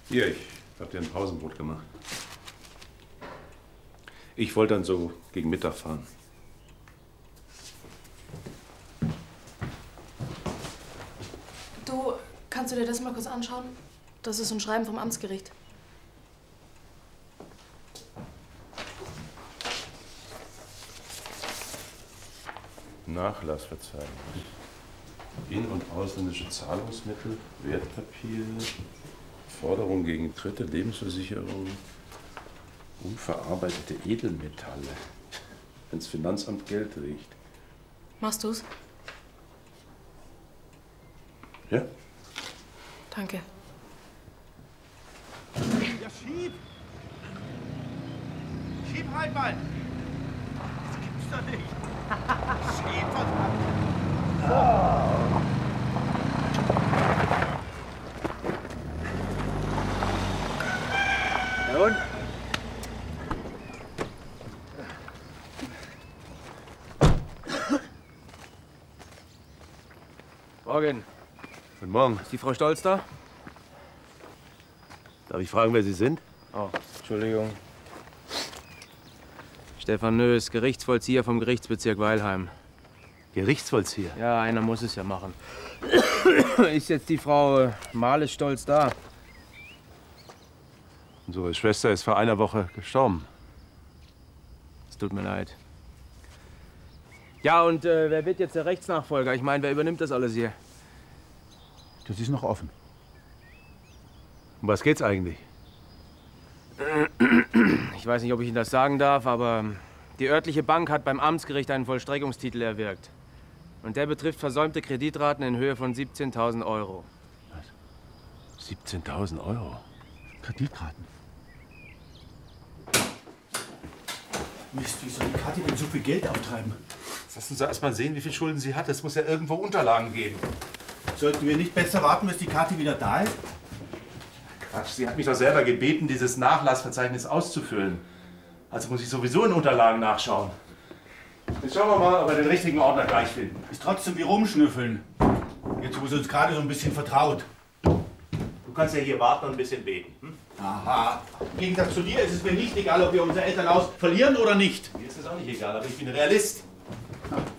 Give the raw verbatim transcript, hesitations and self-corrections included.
Hier, ich hab dir ein Pausenbrot gemacht. Ich wollte dann so gegen Mittag fahren. Du, kannst du dir das mal kurz anschauen? Das ist ein Schreiben vom Amtsgericht. Nachlassverzeichnis. In- und ausländische Zahlungsmittel, Wertpapiere, Forderung gegen Dritte, Lebensversicherung, unverarbeitete Edelmetalle. Wenn's Finanzamt Geld riecht. Machst du's? Ja? Danke. Ja, schieb! Schieb halt mal! Das gibt's doch nicht! Schieb, verdammt! Oh. Na und? Morgen. Guten Morgen. Ist die Frau Stolz da? Darf ich fragen, wer Sie sind? Oh, Entschuldigung. Stefan Nös, Gerichtsvollzieher vom Gerichtsbezirk Weilheim. Gerichtsvollzieher? Ja, einer muss es ja machen. Ist jetzt die Frau Males Stolz da? Unsere Schwester ist vor einer Woche gestorben. Es tut mir leid. Ja, und äh, wer wird jetzt der Rechtsnachfolger? Ich meine, wer übernimmt das alles hier? Das ist noch offen. Um was geht's eigentlich? Ich weiß nicht, ob ich Ihnen das sagen darf, aber die örtliche Bank hat beim Amtsgericht einen Vollstreckungstitel erwirkt. Und der betrifft versäumte Kreditraten in Höhe von siebzehntausend Euro. Was? siebzehntausend Euro? Kreditraten. Mist, wie soll die Kathi denn so viel Geld auftreiben? Lassen Sie erst mal sehen, wie viel Schulden sie hat. Es muss ja irgendwo Unterlagen geben. Sollten wir nicht besser warten, bis die Kathi wieder da ist? Quatsch, sie hat mich doch selber gebeten, dieses Nachlassverzeichnis auszufüllen. Also muss ich sowieso in Unterlagen nachschauen. Jetzt schauen wir mal, ob wir den richtigen Ordner gleich finden. Ist trotzdem wie rumschnüffeln. Jetzt, wo sie uns gerade so ein bisschen vertraut. Du kannst ja hier warten und ein bisschen beten. Hm? Aha. Im Gegensatz zu dir ist es mir nicht egal, ob wir unser Elternhaus verlieren oder nicht. Mir ist das auch nicht egal, aber ich bin Realist. Ja.